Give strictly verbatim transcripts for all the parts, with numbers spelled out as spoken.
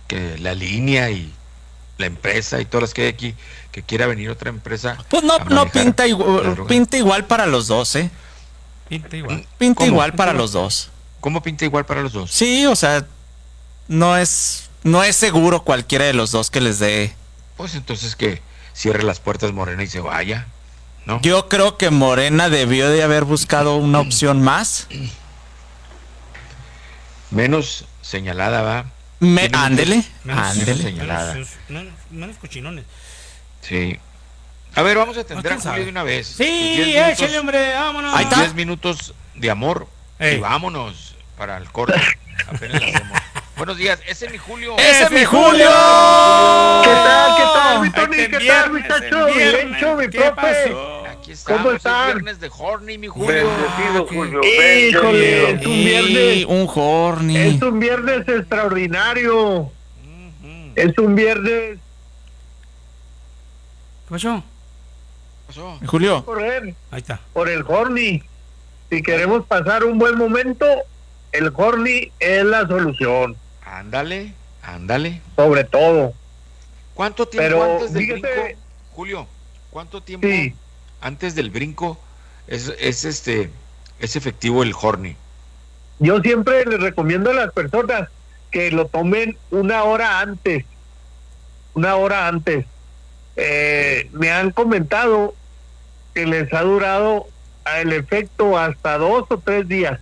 que la línea y la empresa y todas las que hay aquí, que quiera venir otra empresa. Pues no, no pinta igual, pinta igual para los dos, ¿eh? Pinta igual. Pinta igual para los dos. ¿Cómo pinta igual para los dos? Sí, o sea, no es, no es seguro cualquiera de los dos que les dé. Pues entonces que cierre las puertas Morena y se vaya, ¿no? Yo creo que Morena debió de haber buscado una opción más. Menos señalada, ¿va? Me, ándele, Menos, ándele. señalada. Menos, menos, menos cochinones. Sí. A ver, vamos a atender a ¿Quién Julio sabe? de una vez. Sí, échale, hombre, vámonos. Ahí está. diez minutos de amor Ey. y vámonos para el corte. Apenas lo hacemos. Buenos días, ese es mi Julio. ¡Ese es mi Julio! ¿Qué tal? ¿Qué tal, mi Tony? Este ¿Qué tal, viernes, muchacho? el Bien viernes, hecho, mi ¿qué profe. pasó? Aquí estamos, ¿Cómo es están? viernes de Horny, mi Julio. Bendecido, qué- Julio. Híjole, Bendecido. Es un viernes. y un horny. Es un viernes extraordinario. Ujú. Es un viernes ¿Qué pasó? ¿Qué pasó? Mi Julio, correr Ahí está. por el horny. Si queremos pasar un buen momento, el horny es la solución, Ándale, ándale. sobre todo. ¿Cuánto tiempo Pero, antes del fíjate- brinco? Julio, ¿cuánto tiempo Sí. antes del brinco es, es este es efectivo el Horny? Yo siempre les recomiendo a las personas que lo tomen una hora antes. Una hora antes. Eh, me han comentado que les ha durado el efecto hasta dos o tres días.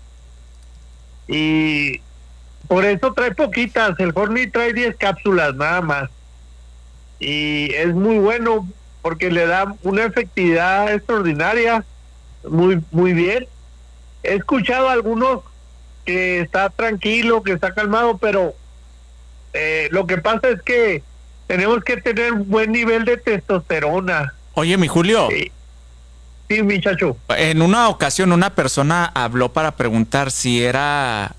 Y por eso trae poquitas. El Horny trae diez cápsulas nada más. Y es muy bueno porque le da una efectividad extraordinaria. Muy, muy bien. He escuchado a algunos que está tranquilo, que está calmado, pero eh, lo que pasa es que tenemos que tener un buen nivel de testosterona. oye, mi Julio, Sí, sí, muchacho. en una ocasión una persona habló para preguntar si era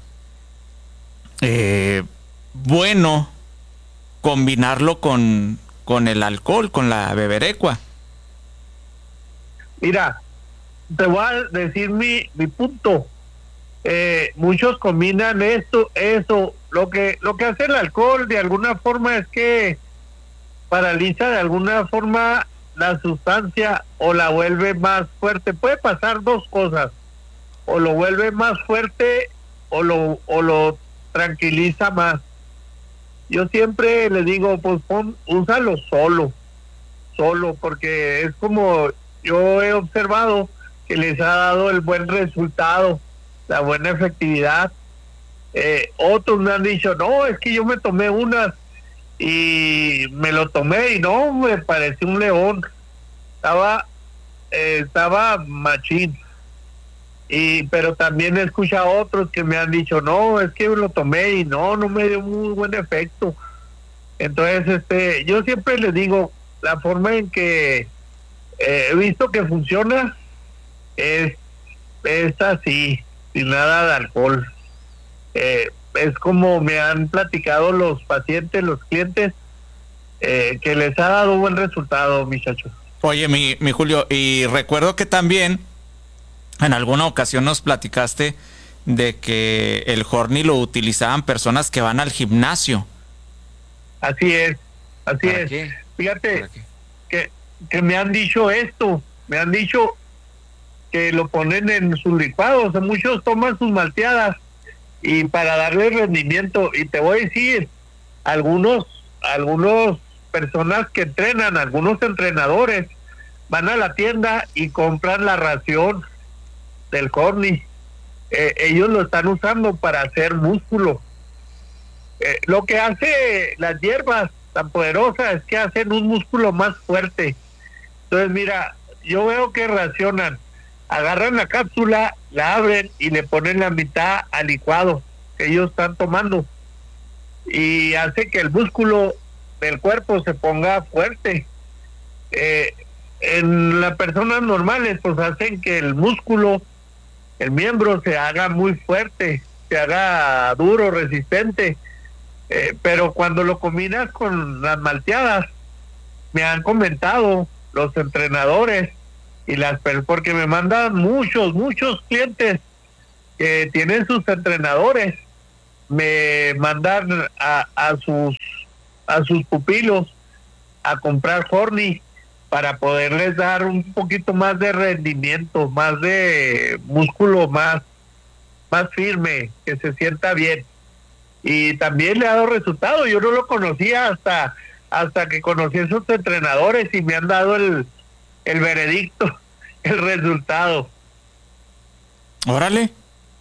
eh, bueno combinarlo con, con el alcohol, con la beberecua. Mira, te voy a decir mi, mi punto. Eh, muchos combinan esto, eso. Lo que, lo que hace el alcohol de alguna forma es que paraliza de alguna forma la sustancia o la vuelve más fuerte. Puede pasar dos cosas: o lo vuelve más fuerte o lo o lo tranquiliza más. Yo siempre le digo, pues pon, úsalo solo, solo, porque es como yo he observado que les ha dado el buen resultado, la buena efectividad. Eh, otros me han dicho, no, es que yo me tomé unas y me lo tomé y no, me pareció un león. Estaba, eh, estaba machín. Y, pero también he escuchado a otros que me han dicho, no, es que lo tomé y no, no me dio muy buen efecto. Entonces, este, yo siempre les digo, la forma en que eh, he visto que funciona es, es así, sin nada de alcohol. Eh, es como me han platicado los pacientes, los clientes, eh, que les ha dado buen resultado, muchachos. Oye, mi, mi Julio, y recuerdo que también en alguna ocasión nos platicaste de que el Horny lo utilizaban personas que van al gimnasio. Así es, así ¿Para es. qué? Fíjate ¿Para qué? que, que me han dicho esto, me han dicho que lo ponen en sus licuados, o sea, muchos toman sus malteadas y para darle rendimiento, y te voy a decir, algunos, algunos personas que entrenan, algunos entrenadores, van a la tienda y compran la ración del Horny. Eh, ellos lo están usando para hacer músculo. Eh, lo que hace las hierbas tan poderosas es que hacen un músculo más fuerte. Entonces, mira, yo veo que racionan, agarran la cápsula, la abren y le ponen la mitad al licuado que ellos están tomando, y hace que el músculo del cuerpo se ponga fuerte. Eh, en las personas normales, pues hacen que el músculo, el miembro se haga muy fuerte, se haga duro, resistente. Eh, pero cuando lo combinas con las malteadas, me han comentado los entrenadores y las porque me mandan muchos, muchos clientes que tienen sus entrenadores, me mandan a, a sus a sus pupilos a comprar Horny para poderles dar un poquito más de rendimiento, más de músculo, más, más firme, que se sienta bien. Y también le ha dado resultado. Yo no lo conocía hasta hasta que conocí a esos entrenadores y me han dado el, el veredicto, el resultado. Órale.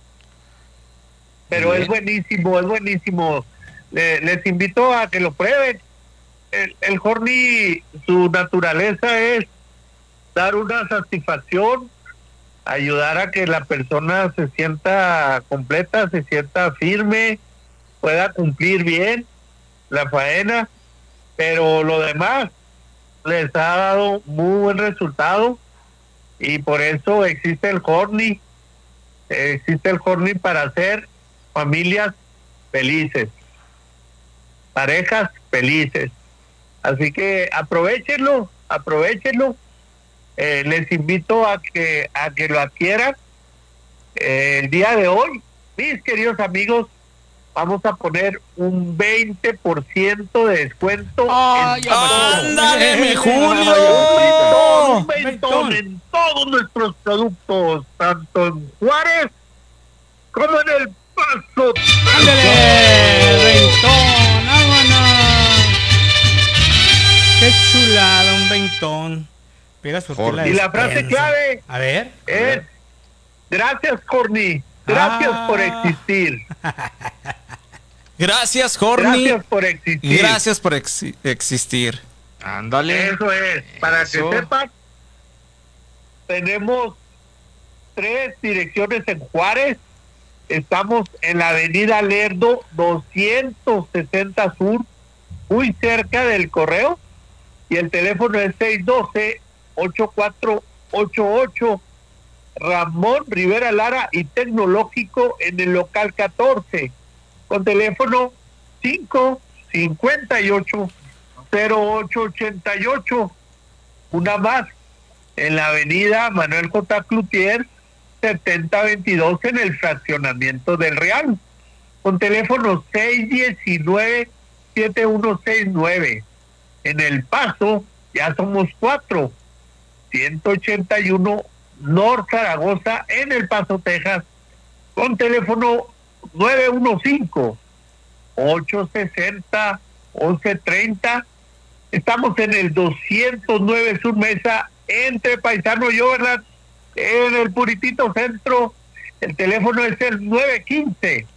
Pero Bien. es buenísimo, es buenísimo. Le, les invito a que lo prueben. El, el Horny, su naturaleza es dar una satisfacción, ayudar a que la persona se sienta completa, se sienta firme, pueda cumplir bien la faena, pero lo demás les ha dado muy buen resultado y por eso existe el Horny, existe el Horny para hacer familias felices, parejas felices. Así que aprovechenlo, aprovechenlo. Eh, les invito a que a que lo adquieran. Eh, el día de hoy, mis queridos amigos, vamos a poner un veinte por ciento de descuento. Ay, en ¡Ándale, mi todo, Julio! un ventón en todos nuestros productos, tanto en Juárez como en El Paso. ¡Ándale! ¡Veintón! ¡Vámonos! ¡Qué chulada, un veintón! Pega su Horny. Y la frase clave A ver. es: gracias, Horny. Gracias Ah. por existir. Gracias, Horny. Gracias por existir. Gracias por exi- existir. Ándale. Eso es. Para Eso. que sepan, tenemos tres direcciones en Juárez. Estamos en la avenida Lerdo doscientos sesenta Sur, muy cerca del correo. Y el teléfono es seis uno dos, ocho cuatro ocho ocho. Ramón Rivera Lara y Tecnológico en el local catorce, con teléfono cinco cincuenta y ocho cero ocho ochenta y ocho. Una más, en la avenida Manuel J. Cloutier setenta veintidós en el fraccionamiento del Real, con teléfono seis diecinueve siete uno seis nueve. En El Paso ya somos cuatro, ciento ochenta y uno North Zaragoza en El Paso, Texas, con teléfono nueve uno cinco ocho seis cero once treinta. Estamos en el doscientos nueve Sur Mesa entre Paisano y Overland, en el Puritito Centro. El teléfono es el nueve uno cinco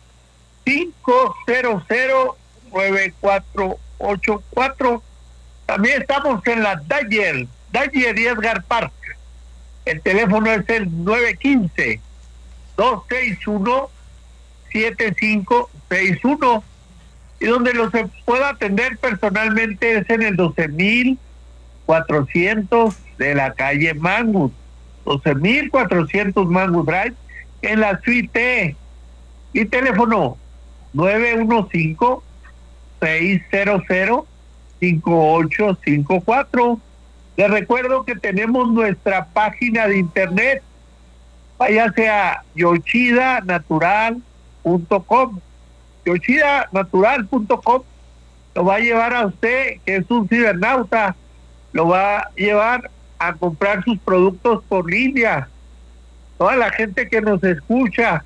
cinco cero cero nueve cuatro ocho cuatro. También estamos en la Dyer, Dyer y Edgar Park. El teléfono es el nueve uno cinco dos seis uno siete cinco seis uno. Y donde los se pueda atender personalmente es en el doce mil cuatrocientos de la calle Mangus, doce mil cuatrocientos Mangus Drive, en la suite. Y teléfono nueve uno cinco seis cero cero cinco ocho cinco cuatro. Les recuerdo que tenemos nuestra página de internet, váyase a yoshida natural punto com. yoshida natural punto com lo va a llevar a usted, que es un cibernauta, lo va a llevar a comprar sus productos por línea. Toda la gente que nos escucha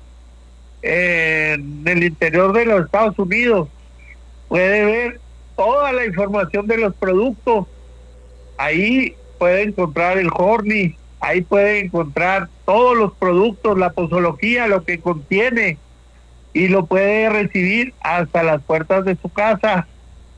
en el interior de los Estados Unidos puede ver toda la información de los productos. Ahí puede encontrar el Horny, ahí puede encontrar todos los productos, la posología, lo que contiene, y lo puede recibir hasta las puertas de su casa.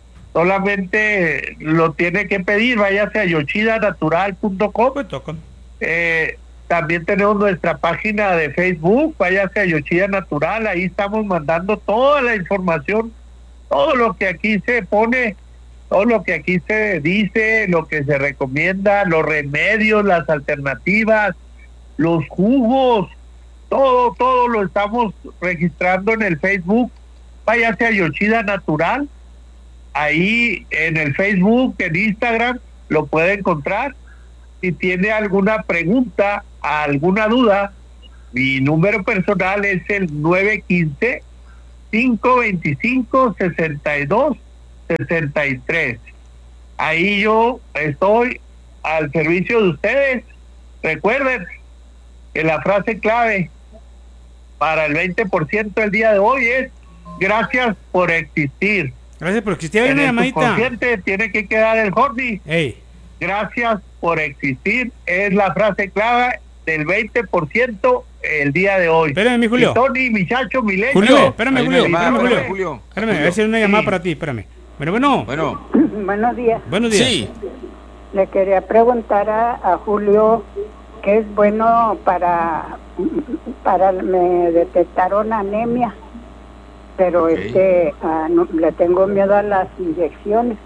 Solamente lo tiene que pedir, váyase a yoshida natural punto com. Eh, también tenemos nuestra página de Facebook, váyase a Yoshida Natural, ahí estamos mandando toda la información, todo lo que aquí se pone, todo lo que aquí se dice, lo que se recomienda, los remedios, las alternativas, los jugos, todo, todo lo estamos registrando en el Facebook. Váyase a Yoshida Natural, ahí en el Facebook, en Instagram, lo puede encontrar. Si tiene alguna pregunta, alguna duda, mi número personal es el nueve uno cinco cinco dos cinco seis dos sesenta y tres. Ahí yo estoy al servicio de ustedes. Recuerden que la frase clave para el veinte por ciento del día de hoy es gracias por existir. Gracias por existir. Hay En una el llamadita. subconsciente tiene que quedar el Jordi. Ey. Gracias por existir es la frase clave del veinte por ciento el día de hoy. Espérame, mi Julio. Y Tony, mi chacho, mi leche. Julio, espérame, Hay una Julio. llamada, Espérame, Julio. Julio. Julio. Espérame, voy a hacer una llamada para ti. Espérame. Bueno, bueno. Bueno, Buenos días. Buenos días. Sí. Le quería preguntar a, a Julio qué es bueno para para me detectaron anemia, pero Ok. este ah, no, le tengo miedo a las inyecciones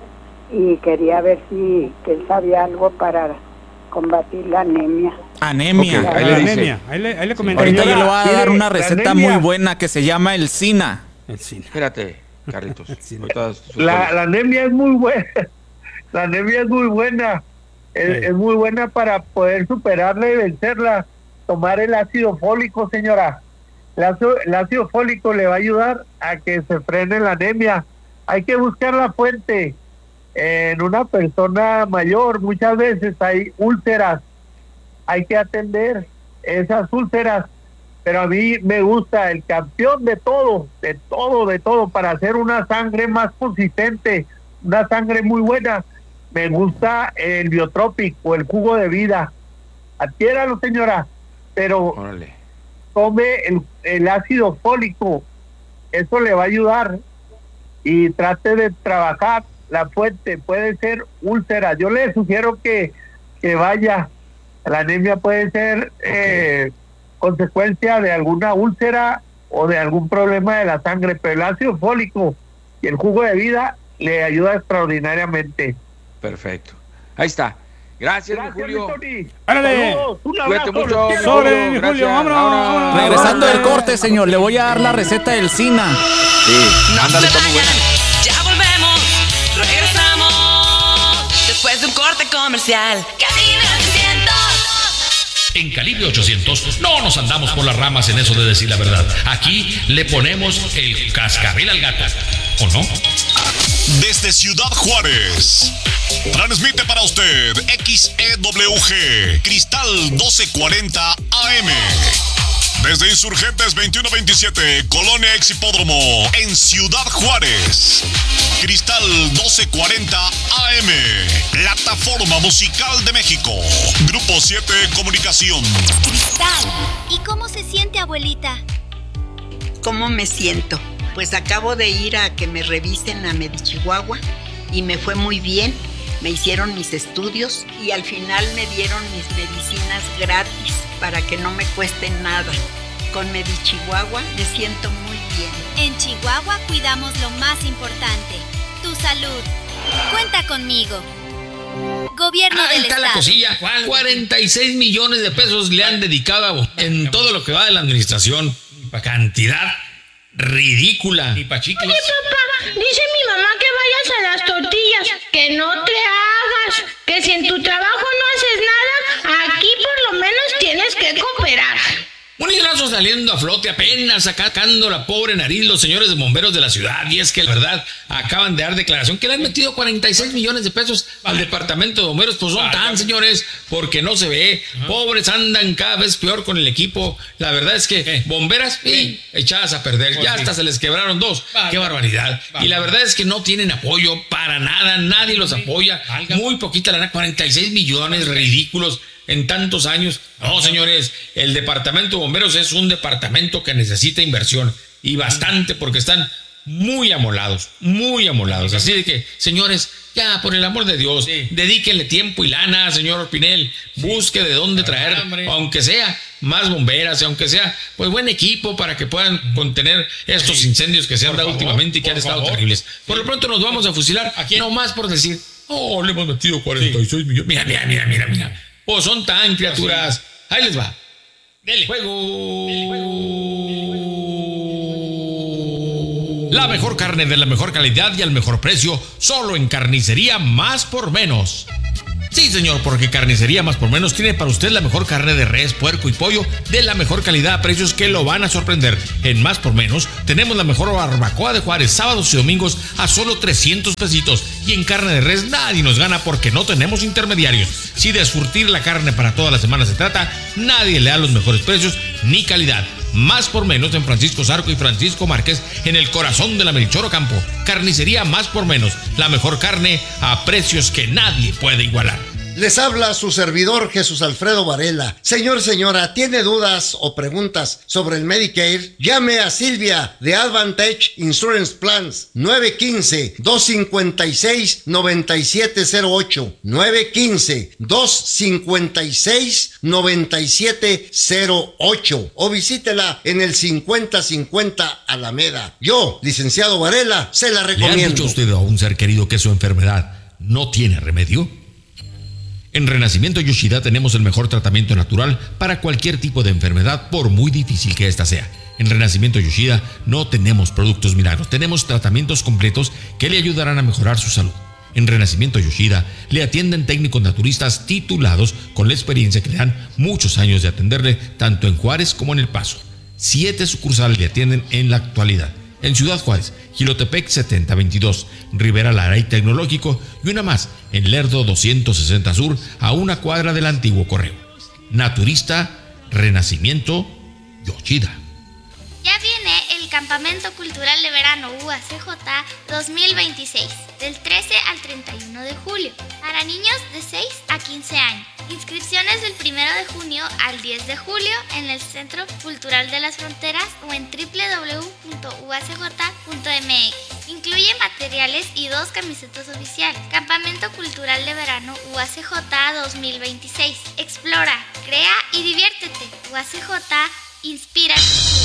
y quería ver si que él sabía algo para combatir la anemia. Anemia. Ok, Ahí ahí le le dice. anemia. Ahí le, ahí le comenté. Ahorita yo Señora, le voy a mire, dar una la receta anemia. muy buena que se llama el Sina. El cine. espérate, Carlitos. Sí. Ahorita sus La, colegas. la anemia es muy buena. La anemia es muy buena. Es, Sí. es muy buena para poder superarla y vencerla. Tomar el ácido fólico, señora. El ácido, el ácido fólico le va a ayudar a que se frene la anemia. Hay que buscar la fuente. En una persona mayor muchas veces hay úlceras. Hay que atender esas úlceras. Pero a mí me gusta el campeón de todo, de todo, de todo, para hacer una sangre más consistente, una sangre muy buena. Me gusta el Biotropic o el jugo de vida. Adquiéralo, señora, pero Órale. tome el, el ácido fólico. Eso le va a ayudar. Y trate de trabajar la fuente. Puede ser úlcera. Yo le sugiero que, que vaya. La anemia puede ser eh, consecuencia de alguna úlcera o de algún problema de la sangre, pero el ácido fólico y el jugo de vida le ayuda extraordinariamente. Perfecto. Ahí está. Gracias, mi Gracias, Julio. mi Tony. Órale. Saludos, un Cuídate abrazo, mucho, los mi quiero. Sobre, Julio. mi Gracias. Julio, vámonos, vámonos. Regresando del corte, señor, le voy a dar la receta del Sina. Sí, No ándale, se está muy buena. vayan, ya volvemos, regresamos después de un corte comercial. Cadena ochocientos. En Calibre ochocientos no nos andamos por las ramas en eso de decir la verdad. Aquí le ponemos el cascabel al gato, ¿o no? Desde Ciudad Juárez, transmite para usted X E W G Cristal doce cuarenta A M. Desde Insurgentes veintiuno veintisiete, Colonia Ex Hipódromo, en Ciudad Juárez. Cristal doce cuarenta A M, plataforma musical de México. Grupo siete Comunicación. Cristal. ¿Y cómo se siente, abuelita? ¿Cómo me siento? Pues acabo de ir a que me revisen a Medichihuahua y me fue muy bien. Me hicieron mis estudios y al final me dieron mis medicinas gratis para que no me cueste nada. Con Medichihuahua me siento muy bien. En Chihuahua cuidamos lo más importante, tu salud. Cuenta conmigo. Gobierno Ahí del está la Estado. cosilla. cuarenta y seis millones de pesos le han dedicado en todo lo que va de la administración. Cantidad ridícula. Y pa' chicles. Oye, papá, dice mi mamá que vayas a las tortillas, que no te hagas, que si en tu trabajo no haces nada, aquí por lo menos tienes que cooperar. Un hilazo saliendo a flote, apenas sacando la pobre nariz los señores de bomberos de la ciudad. Y es que la verdad acaban de dar declaración que le han metido cuarenta y seis millones de pesos al departamento de bomberos. Pues son tan, señores, porque no se ve. Pobres andan cada vez peor con el equipo. La verdad es que bomberas y echadas a perder. Ya hasta se les quebraron dos. Qué barbaridad. Y la verdad es que no tienen apoyo para nada. Nadie los apoya. Muy poquita lana, cuarenta y seis millones, ridículos. En tantos años. No, señores, el departamento de bomberos es un departamento que necesita inversión y bastante porque están muy amolados, muy amolados. Así de que, señores, ya por el amor de Dios, sí, dedíquenle tiempo y lana, señor Orpinel. Sí. Busque de dónde traer, aunque sea más bomberas, aunque sea pues buen equipo para que puedan contener estos sí. incendios que se han por dado favor, últimamente y que han estado favor. terribles. Por lo pronto nos vamos a fusilar, no más por decir, oh, le hemos metido cuarenta y seis sí. millones. Mira, mira, mira, mira, mira. O son tan criaturas. Ahí les va. Dele. Juego. Dele, juego. La mejor carne de la mejor calidad y al mejor precio, solo en Carnicería Más por Menos. Sí, señor, porque Carnicería Más por Menos tiene para usted la mejor carne de res, puerco y pollo de la mejor calidad a precios que lo van a sorprender. En Más por Menos tenemos la mejor barbacoa de Juárez, sábados y domingos a solo trescientos pesitos. Y en carne de res nadie nos gana porque no tenemos intermediarios. Si de surtir la carne para toda la semana se trata, nadie le da los mejores precios ni calidad. Más por Menos en Francisco Zarco y Francisco Márquez, en el corazón de la Melchor Ocampo. Carnicería Más por Menos, la mejor carne a precios que nadie puede igualar. Les habla su servidor Jesús Alfredo Varela. Señor, señora, ¿tiene dudas o preguntas sobre el Medicare? Llame a Silvia de Advantage Insurance Plans nueve uno cinco, dos cinco seis, nueve siete cero ocho nueve uno cinco, dos cinco seis, nueve siete cero ocho o visítela en el cincuenta cincuenta Alameda. Yo, licenciado Varela, se la recomiendo. ¿Le han dicho a usted a un ser querido que su enfermedad no tiene remedio? En Renacimiento Yoshida tenemos el mejor tratamiento natural para cualquier tipo de enfermedad, por muy difícil que ésta sea. En Renacimiento Yoshida no tenemos productos milagros, tenemos tratamientos completos que le ayudarán a mejorar su salud. En Renacimiento Yoshida le atienden técnicos naturistas titulados con la experiencia que le dan muchos años de atenderle tanto en Juárez como en El Paso. Siete sucursales le atienden en la actualidad. En Ciudad Juárez, Jilotepec setenta veintidós, Rivera Lara y Tecnológico, y una más en Lerdo doscientos sesenta Sur, a una cuadra del antiguo correo. Naturista, Renacimiento, Yoshida. Ya viene el Campamento Cultural de Verano U A C J dos mil veintiséis, del trece al treinta y uno de julio, para niños de seis a quince años. Inscripciones del primero de junio al diez de julio en el Centro Cultural de las Fronteras o en doble u doble u doble u punto u a c j punto m x. Incluye materiales y dos camisetas oficiales. Campamento Cultural de Verano U A C J dos mil veintiséis. Explora, crea y diviértete. U A C J inspira.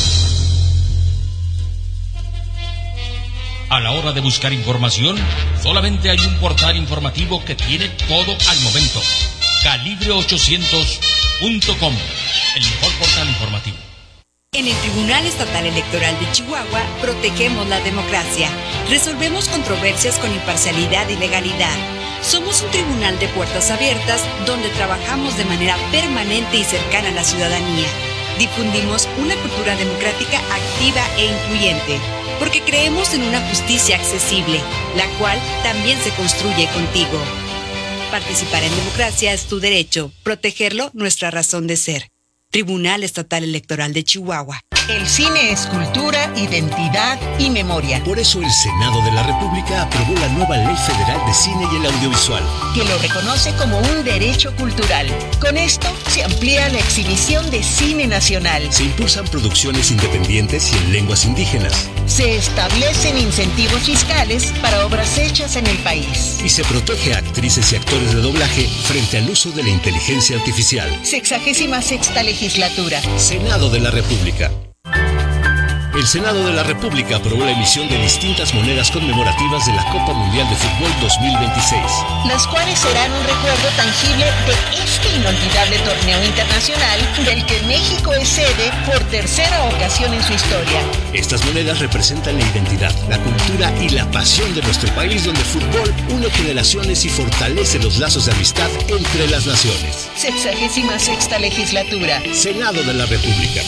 A la hora de buscar información, solamente hay un portal informativo que tiene todo al momento. calibre ochocientos punto com, el mejor portal informativo. En el Tribunal Estatal Electoral de Chihuahua protegemos la democracia. Resolvemos controversias con imparcialidad y legalidad. Somos un tribunal de puertas abiertas donde trabajamos de manera permanente y cercana a la ciudadanía. Difundimos una cultura democrática activa e incluyente, porque creemos en una justicia accesible, la cual también se construye contigo. Participar en democracia es tu derecho, protegerlo nuestra razón de ser. Tribunal Estatal Electoral de Chihuahua. El cine es cultura, identidad y memoria. Por eso el Senado de la República aprobó la nueva Ley Federal de Cine y el Audiovisual, que lo reconoce como un derecho cultural. Con esto se amplía la exhibición de cine nacional. Se impulsan producciones independientes y en lenguas indígenas. Se establecen incentivos fiscales para obras hechas en el país. Y se protege a actrices y actores de doblaje frente al uso de la inteligencia artificial. Sexagésima sexta legislatura. Senado de la República. El Senado de la República aprobó la emisión de distintas monedas conmemorativas de la Copa Mundial de Fútbol dos mil veintiséis. Las cuales serán un recuerdo tangible de este inolvidable torneo internacional del que México es sede por tercera ocasión en su historia. Estas monedas representan la identidad, la cultura y la pasión de nuestro país, donde el fútbol une generaciones y fortalece los lazos de amistad entre las naciones. Sexagésima sexta legislatura. Senado de la República.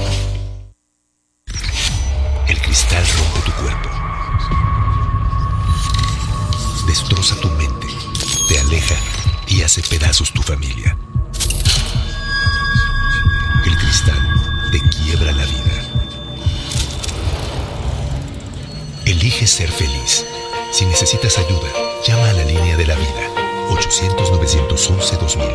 El cristal rompe tu cuerpo, destroza tu mente, te aleja y hace pedazos tu familia. El cristal te quiebra la vida. Elige ser feliz. Si necesitas ayuda, llama a la línea de la vida, ochocientos, novecientos once, dos mil.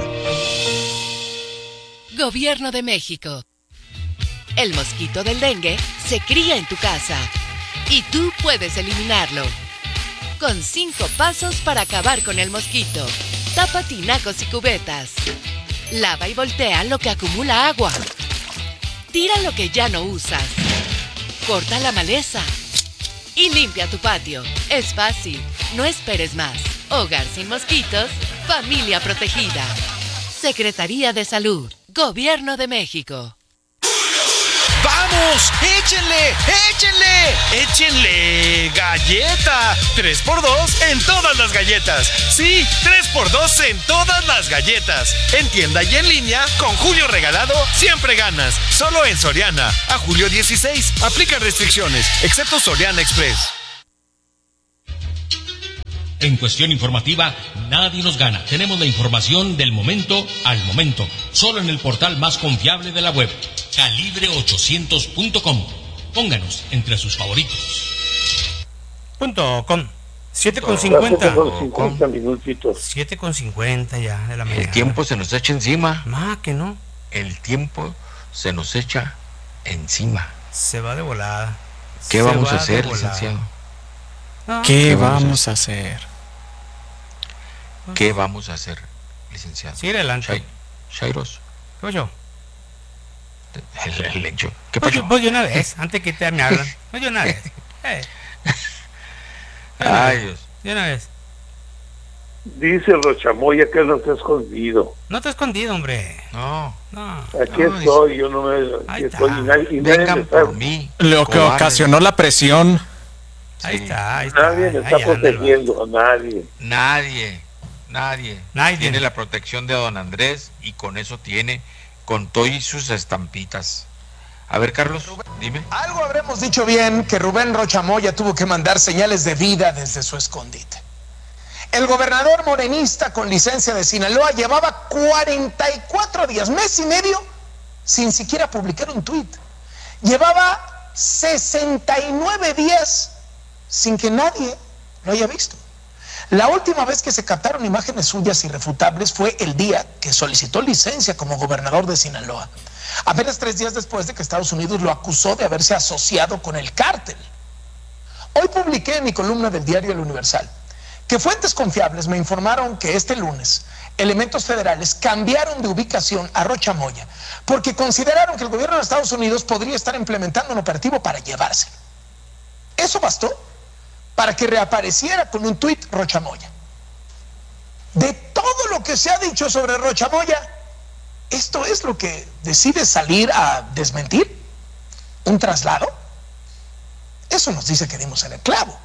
Gobierno de México. El mosquito del dengue se cría en tu casa y tú puedes eliminarlo. Con cinco pasos para acabar con el mosquito. Tapa tinacos y cubetas. Lava y voltea lo que acumula agua. Tira lo que ya no usas. Corta la maleza. Y limpia tu patio. Es fácil. No esperes más. Hogar sin mosquitos. Familia protegida. Secretaría de Salud. Gobierno de México. ¡Vamos! ¡Vamos! ¡Échenle! ¡Échenle! ¡Échenle! ¡Galleta! tres por dos en todas las galletas. Sí, tres por dos en todas las galletas. En tienda y en línea, con Julio Regalado, siempre ganas. Solo en Soriana. A julio dieciséis. Aplica restricciones, excepto Soriana Express. En Cuestión Informativa, nadie nos gana. Tenemos la información del momento al momento. Solo en el portal más confiable de la web, calibre ochocientos punto com. Pónganos entre sus favoritos. Punto com. siete con cincuenta. cincuenta minutitos. siete con cincuenta ya de la mañana. El tiempo se nos echa encima. Más que no. El tiempo se nos echa encima. Se va de volada. ¿Qué Se vamos va a hacer, de volada. licenciado? No. ¿Qué, ¿Qué vamos, vamos a hacer? ¿Qué vamos a hacer, licenciado? Sigue adelante. Shai- Shairos. ¿Qué pasó? El, el hecho. ¿Qué Pues pasó? yo, pues yo una vez, antes que te me hablan. Pues yo una vez. Eh. Yo una Ay, vez. Dios. Yo una vez. Dice Rochamoya que no está escondido. No te he escondido, hombre. No. No. Aquí No, estoy, yo no me. Aquí estoy y nadie, y nadie Vengan me está, por mí. Lo que cobardes. ocasionó la presión. Ahí está, ahí está. nadie me está Ahí anda el protegiendo, a nadie. Nadie, nadie. Nadie. Tiene la protección de don Andrés y con eso tiene, con todo y sus estampitas. A ver, Carlos, dime. Algo habremos dicho bien que Rubén Rochamoya tuvo que mandar señales de vida desde su escondite. El gobernador morenista con licencia de Sinaloa llevaba cuarenta y cuatro días, mes y medio, sin siquiera publicar un tuit. Llevaba sesenta y nueve días sin que nadie lo haya visto. La última vez que se captaron imágenes suyas irrefutables fue el día que solicitó licencia como gobernador de Sinaloa, apenas tres días después de que Estados Unidos lo acusó de haberse asociado con el cártel. Hoy publiqué en mi columna del diario El Universal que fuentes confiables me informaron que este lunes elementos federales cambiaron de ubicación a Rochamoya porque consideraron que el gobierno de Estados Unidos podría estar implementando un operativo para llevárselo. Eso bastó para que reapareciera con un tuit Rochamoya. De todo lo que se ha dicho sobre Rochamoya, ¿esto es lo que decide salir a desmentir? ¿Un traslado? Eso nos dice que dimos en el clavo.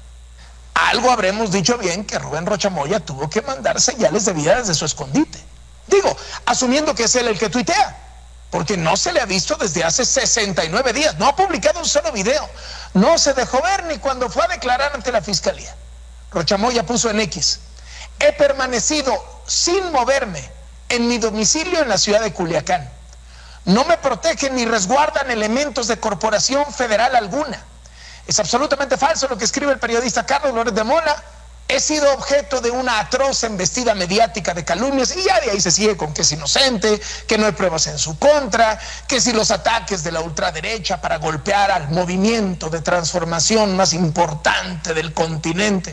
Algo habremos dicho bien que Rubén Rochamoya tuvo que mandar señales de vida desde su escondite. Digo, asumiendo que es él el que tuitea, porque no se le ha visto desde hace sesenta y nueve días, no ha publicado un solo video, no se dejó ver ni cuando fue a declarar ante la fiscalía. Rochamoya puso en X: he permanecido sin moverme en mi domicilio en la ciudad de Culiacán. No me protegen ni resguardan elementos de corporación federal alguna. Es absolutamente falso lo que escribe el periodista Carlos Loret de Mola. He sido objeto de una atroz embestida mediática de calumnias y ya de ahí se sigue con que es inocente, que no hay pruebas en su contra, que si los ataques de la ultraderecha para golpear al movimiento de transformación más importante del continente.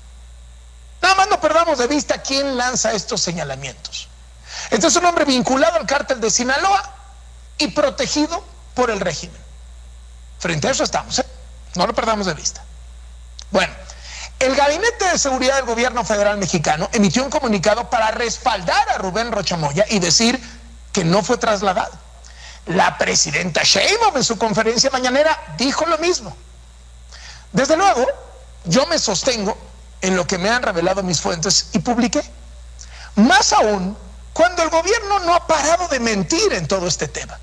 Nada más no perdamos de vista quién lanza estos señalamientos. Este es un hombre vinculado al cártel de Sinaloa y protegido por el régimen. Frente a eso estamos, ¿eh? No lo perdamos de vista. Bueno, el Gabinete de Seguridad del Gobierno Federal Mexicano emitió un comunicado para respaldar a Rubén Rochamoya y decir que no fue trasladado. La presidenta Sheinbaum en su conferencia mañanera dijo lo mismo. Desde luego, yo me sostengo en lo que me han revelado mis fuentes y publiqué. Más aún, cuando el gobierno no ha parado de mentir en todo este tema.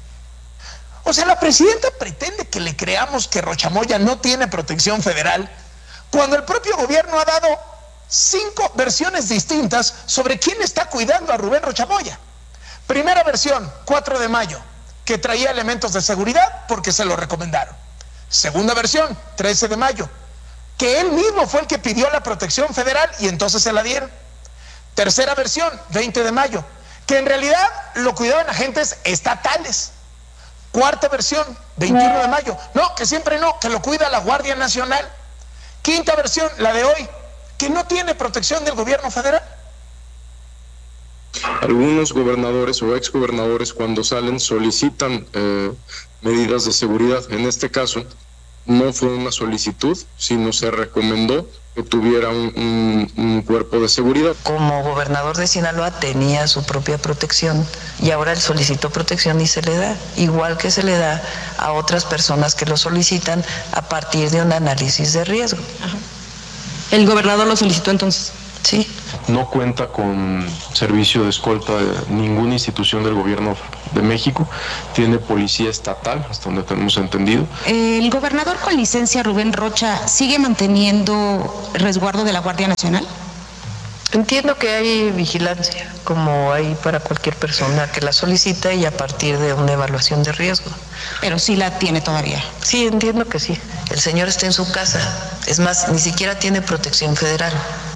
O sea, la presidenta pretende que le creamos que Rochamoya no tiene protección federal, cuando el propio gobierno ha dado cinco versiones distintas sobre quién está cuidando a Rubén Rochamoya. Primera versión, cuatro de mayo, que traía elementos de seguridad porque se lo recomendaron. Segunda versión, trece de mayo, que él mismo fue el que pidió la protección federal y entonces se la dieron. Tercera versión, veinte de mayo, que en realidad lo cuidaban agentes estatales. Cuarta versión, veintiuno de mayo, no, que siempre no, que lo cuida la Guardia Nacional. Quinta versión, la de hoy, que no tiene protección del gobierno federal. Algunos gobernadores o exgobernadores cuando salen solicitan eh, medidas de seguridad. En este caso, No fue una solicitud, sino se recomendó que tuviera un, un, un cuerpo de seguridad. Como gobernador de Sinaloa tenía su propia protección y ahora él solicitó protección y se le da, igual que se le da a otras personas que lo solicitan a partir de un análisis de riesgo. Ajá. ¿El gobernador lo solicitó entonces? Sí. No cuenta con servicio de escolta de ninguna institución del gobierno de México. Tiene policía estatal, hasta donde tenemos entendido. ¿El gobernador con licencia, Rubén Rocha, sigue manteniendo resguardo de la Guardia Nacional? Entiendo que hay vigilancia, como hay para cualquier persona que la solicita y a partir de una evaluación de riesgo. Pero sí la tiene todavía. Sí, entiendo que sí. El señor está en su casa. Es más, ni siquiera tiene protección federal.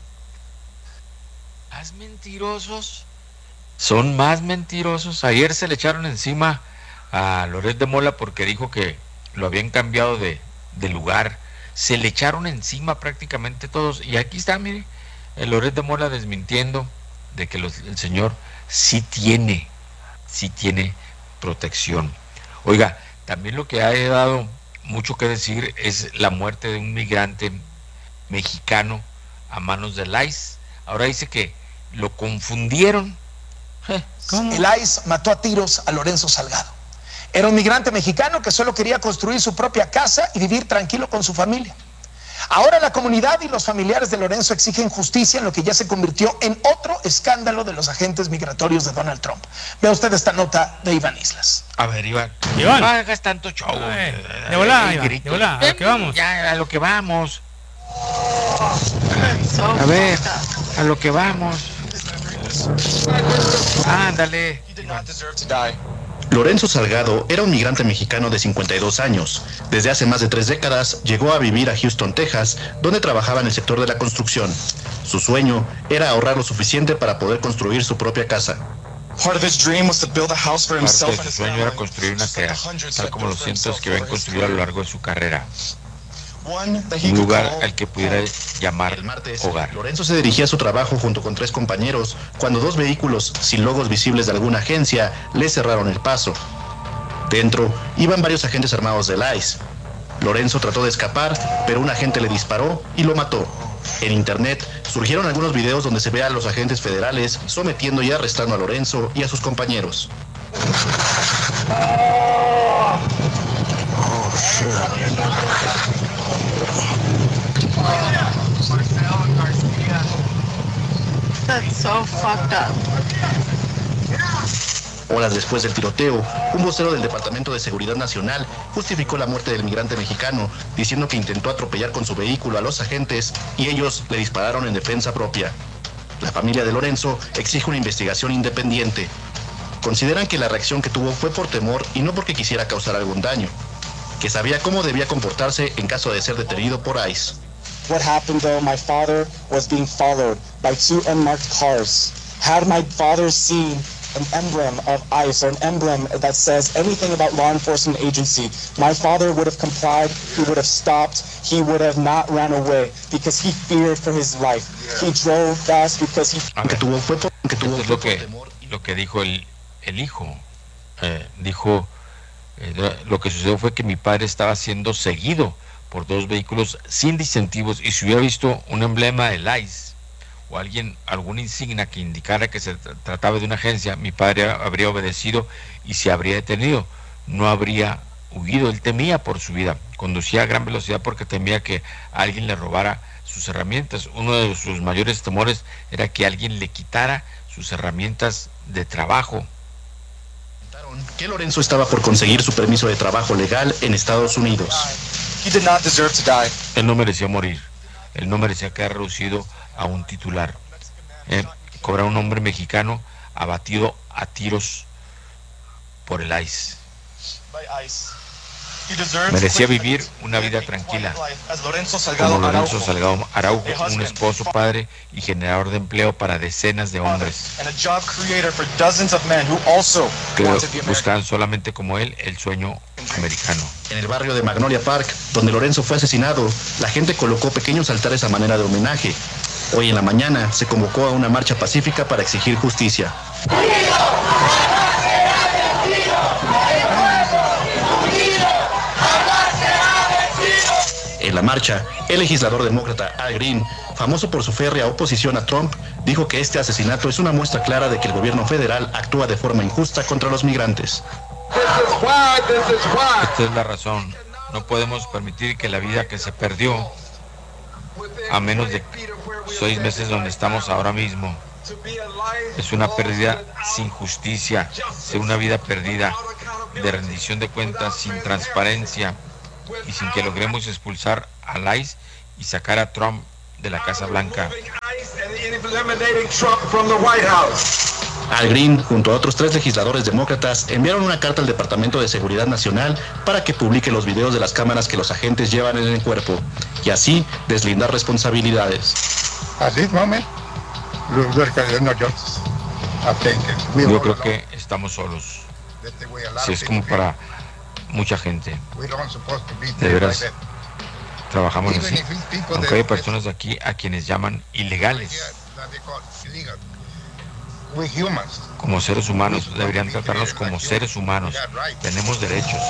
Más mentirosos. Son más mentirosos. Ayer se le echaron encima a Loret de Mola porque dijo que lo habían cambiado de, de lugar. Se le echaron encima prácticamente todos. Y aquí está, mire, el Loret de Mola desmintiendo de que los, el señor sí tiene, sí tiene protección. Oiga, también lo que ha dado mucho que decir es la muerte de un migrante mexicano a manos del I C E. Ahora dice que lo confundieron. ¿Cómo? El I C E mató a tiros a Lorenzo Salgado. Era un migrante mexicano que solo quería construir su propia casa y vivir tranquilo con su familia. Ahora la comunidad y los familiares de Lorenzo exigen justicia en lo que ya se convirtió en otro escándalo de los agentes migratorios de Donald Trump. Vea usted esta nota de Iván Islas. A ver, Iván, Iván. no hagas tanto show. De volada, Iván, de volada, a lo que vamos. Ya, a lo que vamos. A ver, a lo que vamos. Ándale. Lorenzo Salgado era un migrante mexicano de cincuenta y dos años. Desde hace más de tres décadas llegó a vivir a Houston, Texas, donde trabajaba en el sector de la construcción. Su sueño era ahorrar lo suficiente para poder construir su propia casa. Parte de su sueño era construir una casa, tal como los cientos que habían construido a lo largo de su carrera. Un lugar al que pudiera llamar el martes, hogar. Lorenzo se dirigía a su trabajo junto con tres compañeros cuando dos vehículos sin logos visibles de alguna agencia le cerraron el paso. Dentro iban varios agentes armados del I C E. Lorenzo trató de escapar, pero un agente le disparó y lo mató. En internet surgieron algunos videos donde se ve a los agentes federales sometiendo y arrestando a Lorenzo y a sus compañeros. That's so fucked up. Horas después del tiroteo, un vocero del Departamento de Seguridad Nacional justificó la muerte del migrante mexicano, diciendo que intentó atropellar con su vehículo a los agentes y ellos le dispararon en defensa propia. La familia de Lorenzo exige una investigación independiente. Consideran que la reacción que tuvo fue por temor y no porque quisiera causar algún daño, que sabía cómo debía comportarse en caso de ser detenido por I C E. What happened though, my father was being followed by two unmarked cars. Had my father seen an emblem of I C E or an emblem that says anything about law enforcement agency, my father would have complied, he would have stopped, he would have not ran away because he feared for his life. He drove fast because he... Aunque tuvo fue por, que tuvo fue lo que lo que dijo el, el hijo. Eh, dijo, eh, lo que sucedió fue que mi padre estaba siendo seguido por dos vehículos sin distintivos y si hubiera visto un emblema del I C E o alguien, alguna insignia que indicara que se trataba de una agencia, mi padre habría obedecido y se habría detenido, no habría huido. Él temía por su vida, conducía a gran velocidad porque temía que alguien le robara sus herramientas. Uno de sus mayores temores era que alguien le quitara sus herramientas de trabajo. Que Lorenzo estaba por conseguir su permiso de trabajo legal en Estados Unidos. Él no merecía morir, él no merecía quedar reducido a un titular. Eh, cobra un hombre mexicano abatido a tiros por el I C E. Merecía vivir una vida tranquila, como Lorenzo Salgado Araujo, un esposo, padre y generador de empleo para decenas de hombres que buscaban solamente como él el sueño americano. En el barrio de Magnolia Park, donde Lorenzo fue asesinado, la gente colocó pequeños altares a manera de homenaje. Hoy en la mañana se convocó a una marcha pacífica para exigir justicia. En la marcha, el legislador demócrata Al Green, famoso por su férrea oposición a Trump, dijo que este asesinato es una muestra clara de que el gobierno federal actúa de forma injusta contra los migrantes. Esta es la razón. No podemos permitir que la vida que se perdió, a menos de seis meses donde estamos ahora mismo, es una pérdida sin justicia, es una vida perdida de rendición de cuentas, sin transparencia y sin que logremos expulsar al I C E y sacar a Trump de la Casa Blanca. Al Green, junto a otros tres legisladores demócratas, enviaron una carta al Departamento de Seguridad Nacional para que publique los videos de las cámaras que los agentes llevan en el cuerpo y así deslindar responsabilidades. Yo creo que estamos solos. Si es como para mucha gente. De veras, trabajamos así. Aunque hay personas aquí a quienes llaman ilegales. Como seres humanos, deberían tratarnos como seres humanos. Tenemos derechos.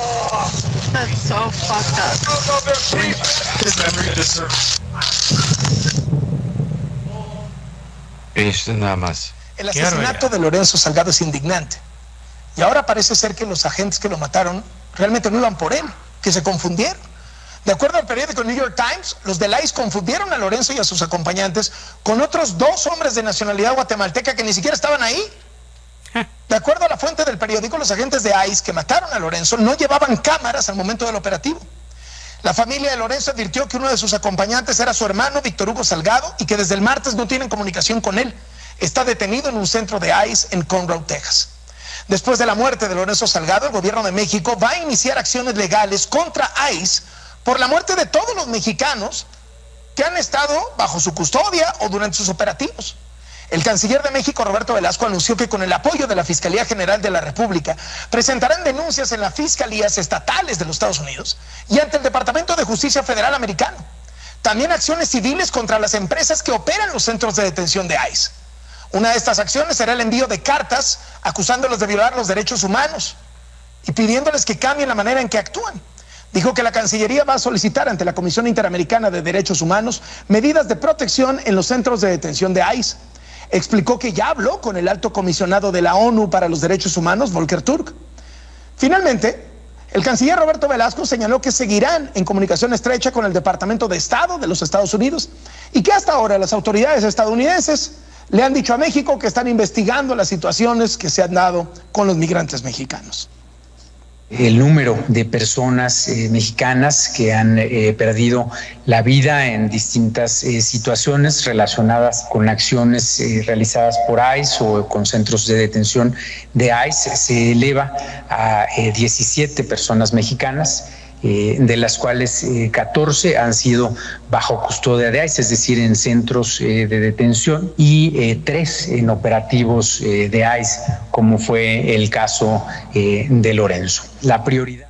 Esto es nada más. El asesinato de Lorenzo Salgado es indignante. Y ahora parece ser que los agentes que lo mataron realmente no iban por él, que se confundieron. De acuerdo al periódico New York Times, los del I C E confundieron a Lorenzo y a sus acompañantes con otros dos hombres de nacionalidad guatemalteca que ni siquiera estaban ahí. De acuerdo a la fuente del periódico, los agentes de I C E que mataron a Lorenzo no llevaban cámaras al momento del operativo. La familia de Lorenzo advirtió que uno de sus acompañantes era su hermano Víctor Hugo Salgado y que desde el martes no tienen comunicación con él. Está detenido en un centro de I C E en Conroe, Texas. Después de la muerte de Lorenzo Salgado, el gobierno de México va a iniciar acciones legales contra I C E por la muerte de todos los mexicanos que han estado bajo su custodia o durante sus operativos. El canciller de México, Roberto Velasco, anunció que con el apoyo de la Fiscalía General de la República presentarán denuncias en las fiscalías estatales de los Estados Unidos y ante el Departamento de Justicia Federal americano. También acciones civiles contra las empresas que operan los centros de detención de I C E. Una de estas acciones será el envío de cartas acusándolos de violar los derechos humanos y pidiéndoles que cambien la manera en que actúan. Dijo que la Cancillería va a solicitar ante la Comisión Interamericana de Derechos Humanos medidas de protección en los centros de detención de I C E. Explicó que ya habló con el alto comisionado de la ONU para los Derechos Humanos, Volker Turk. Finalmente, el canciller Roberto Velasco señaló que seguirán en comunicación estrecha con el Departamento de Estado de los Estados Unidos y que hasta ahora las autoridades estadounidenses le han dicho a México que están investigando las situaciones que se han dado con los migrantes mexicanos. El número de personas eh, mexicanas que han eh, perdido la vida en distintas eh, situaciones relacionadas con acciones eh, realizadas por I C E o con centros de detención de I C E se eleva a eh, diecisiete personas mexicanas, eh, de las cuales eh, catorce han sido bajo custodia de I C E, es decir, en centros eh, de detención, y eh, tres en operativos eh, de I C E, como fue el caso eh, de Lorenzo. La prioridad.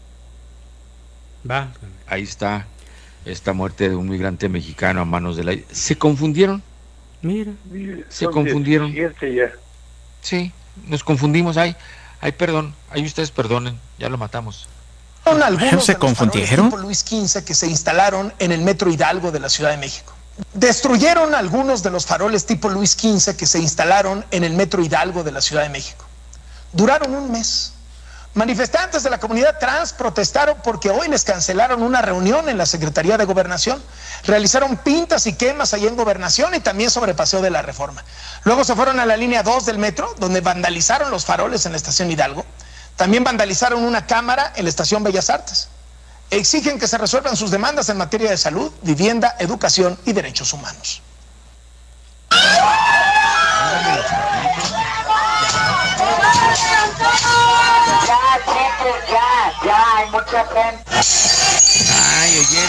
Va. Ahí está esta muerte de un migrante mexicano a manos de la I C E. ¿Se confundieron? Mira. Se confundieron. Ya. Sí, nos confundimos. Ay, ay, perdón. Ay, ustedes perdonen. Ya lo matamos. Son algunos ¿Se de los confundieron? tipo Luis quince que se instalaron en el Metro Hidalgo de la Ciudad de México. Destruyeron algunos de los faroles tipo Luis quince que se instalaron en el Metro Hidalgo de la Ciudad de México. Duraron un mes. Manifestantes de la comunidad trans protestaron porque hoy les cancelaron una reunión en la Secretaría de Gobernación. Realizaron pintas y quemas ahí en Gobernación y también sobre Paseo de la Reforma. Luego se fueron a la línea dos del metro, donde vandalizaron los faroles en la estación Hidalgo. También vandalizaron una cámara en la estación Bellas Artes. Exigen que se resuelvan sus demandas en materia de salud, vivienda, educación y derechos humanos. Ya, chicos, ya, ya, hay mucha gente. Ay, oye.